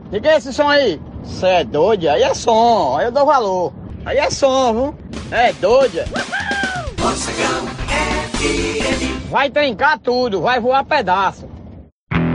De que é esse som aí? Cê é doido? Aí é som, aí eu dou valor. Aí é som, viu? É doido. Vai trincar tudo, vai voar pedaço.